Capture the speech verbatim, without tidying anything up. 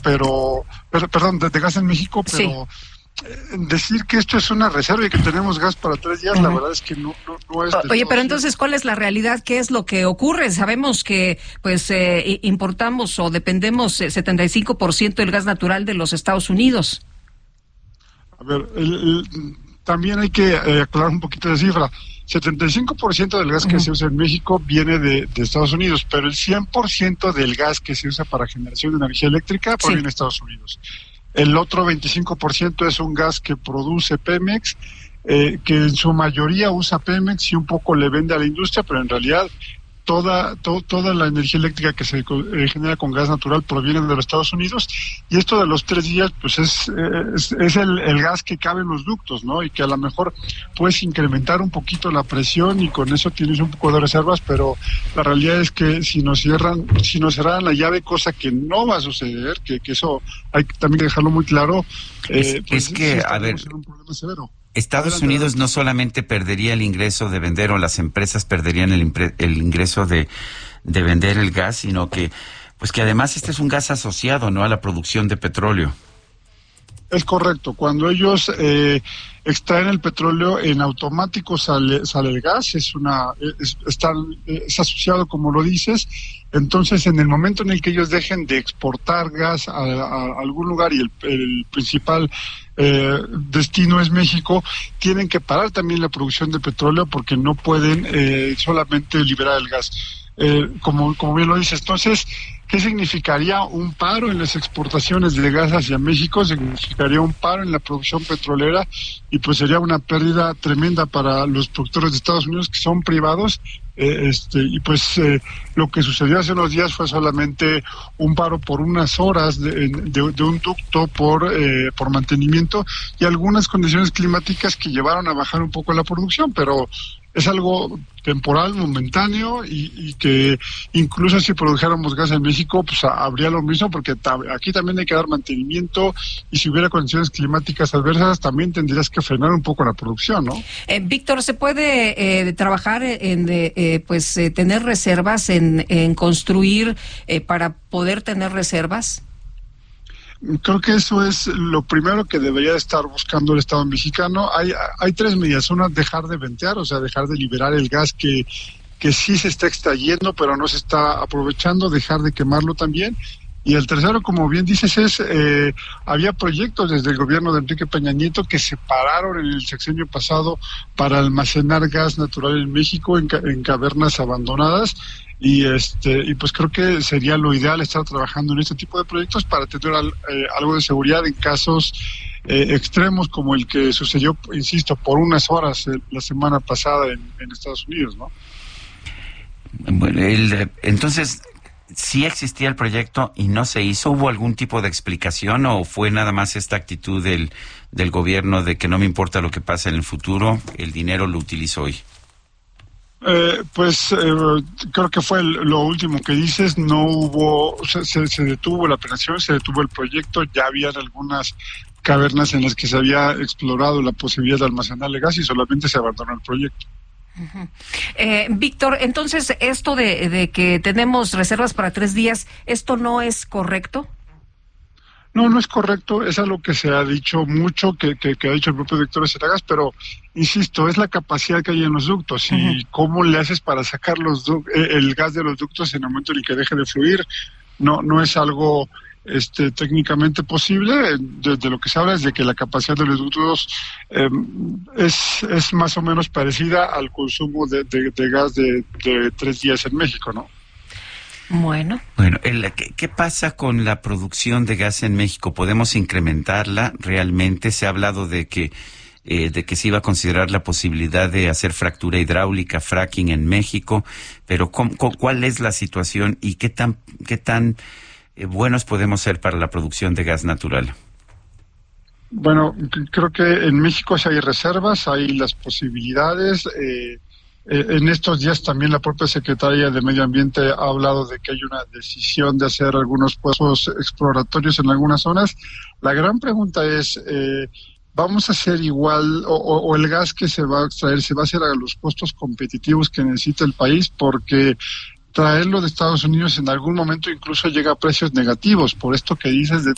pero, pero perdón, de, de gas en México, pero... Sí. Decir que esto es una reserva y que tenemos gas para tres días, uh-huh. la verdad es que no, no, no es... Oye, pero entonces, ¿cuál es la realidad? ¿Qué es lo que ocurre? Sabemos que pues eh, importamos o dependemos eh, setenta y cinco por ciento del gas natural de los Estados Unidos. A ver, el, el, también hay que eh, aclarar un poquito de cifra. setenta y cinco por ciento del gas uh-huh. que se usa en México viene de, de Estados Unidos, pero el cien por ciento del gas que se usa para generación de energía eléctrica proviene sí. de Estados Unidos. El otro veinticinco por ciento es un gas que produce Pemex, eh, que en su mayoría usa Pemex y un poco le vende a la industria, pero en realidad toda to, toda la energía eléctrica que se eh, genera con gas natural proviene de los Estados Unidos, y esto de los tres días pues es, es, es el, el gas que cabe en los ductos, ¿no? Y que a lo mejor puedes incrementar un poquito la presión y con eso tienes un poco de reservas, pero la realidad es que si nos cierran, si nos cerran la llave, cosa que no va a suceder, que, que eso hay que también dejarlo muy claro, es, eh, pues, es que, sí, a ver, un problema severo. Estados Adelante. Unidos no solamente perdería el ingreso de vender, o las empresas perderían el, impre, el ingreso de, de vender el gas, sino que, pues que además este es un gas asociado, ¿no?, a la producción de petróleo. Es correcto. Cuando ellos eh, extraen el petróleo, en automático sale, sale el gas. Es una, es, está, es asociado, como lo dices. Entonces, en el momento en el que ellos dejen de exportar gas a, a, a algún lugar y el, el principal eh, destino es México, tienen que parar también la producción de petróleo porque no pueden eh, solamente liberar el gas. Eh, como, como bien lo dices. Entonces, ¿qué significaría un paro en las exportaciones de gas hacia México? Significaría un paro en la producción petrolera y pues sería una pérdida tremenda para los productores de Estados Unidos, que son privados. Eh, este y pues eh, lo que sucedió hace unos días fue solamente un paro por unas horas de, de, de un ducto por eh, por mantenimiento y algunas condiciones climáticas que llevaron a bajar un poco la producción, pero es algo temporal, momentáneo, y, y que incluso si produjéramos gas en México, pues a, habría lo mismo, porque ta, aquí también hay que dar mantenimiento, y si hubiera condiciones climáticas adversas, también tendrías que frenar un poco la producción, ¿no? Eh, Víctor, ¿se puede eh, trabajar en, eh, pues, eh, tener reservas, en, en construir eh, para poder tener reservas? Creo que eso es lo primero que debería estar buscando el Estado mexicano. Hay hay tres medidas. Una, dejar de ventear, o sea, dejar de liberar el gas que, que sí se está extrayendo, pero no se está aprovechando, dejar de quemarlo también. Y el tercero, como bien dices, es, eh, había proyectos desde el gobierno de Enrique Peña Nieto que se pararon en el sexenio pasado para almacenar gas natural en México, en, en cavernas abandonadas. Y este y pues creo que sería lo ideal estar trabajando en este tipo de proyectos para tener al, eh, algo de seguridad en casos eh, extremos como el que sucedió, insisto, por unas horas eh, la semana pasada en, en Estados Unidos, ¿no? Bueno, el, entonces, ¿sí existía el proyecto y no se hizo? ¿Hubo algún tipo de explicación o fue nada más esta actitud del, del gobierno de que no me importa lo que pase en el futuro, el dinero lo utilizo hoy? Eh, pues eh, creo que fue el, lo último que dices. No hubo, se, se, se detuvo la operación, se detuvo el proyecto. Ya habían algunas cavernas en las que se había explorado la posibilidad de almacenarle gas y solamente se abandonó el proyecto. Uh-huh. eh, Víctor, entonces esto de, de que tenemos reservas para tres días, ¿esto no es correcto? No, no es correcto, es algo que se ha dicho mucho, que, que, que ha dicho el propio Víctor Zeragas, pero insisto, es la capacidad que hay en los ductos. Uh-huh. Y cómo le haces para sacar los du- el gas de los ductos en el momento en el que deje de fluir. No, no es algo este técnicamente posible. De, de lo que se habla es de que la capacidad de los ductos eh, es, es más o menos parecida al consumo de, de, de gas de, de tres días en México, ¿no? Bueno. Bueno, el, ¿qué, ¿qué pasa con la producción de gas en México? ¿Podemos incrementarla realmente? Se ha hablado de que eh, de que se iba a considerar la posibilidad de hacer fractura hidráulica, fracking en México, pero ¿cómo, cómo, ¿cuál es la situación y qué tan qué tan eh, buenos podemos ser para la producción de gas natural? Bueno, creo que en México sí hay reservas, hay las posibilidades. Eh, Eh, en estos días también la propia Secretaría de Medio Ambiente ha hablado de que hay una decisión de hacer algunos pozos exploratorios en algunas zonas. La gran pregunta es, eh, ¿vamos a hacer igual o, o, o el gas que se va a extraer se va a hacer a los costos competitivos que necesita el país? Porque traerlo de Estados Unidos en algún momento incluso llega a precios negativos, por esto que dices de,